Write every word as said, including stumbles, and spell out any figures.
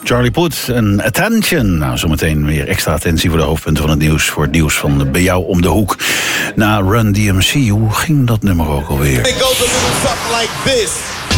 Charlie Puth en Attention. Nou, zometeen weer extra attentie voor de hoofdpunten van het nieuws. Voor het nieuws van Bij jou om de hoek. Na Run D M C, hoe ging dat nummer ook alweer? It goes a little something like this.